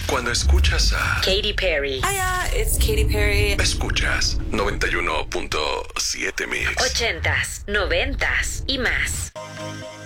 Cuando escuchas a Katy Perry. Hiya, it's Katy Perry. Escuchas 91.7 Mix. 80s, 90s y más.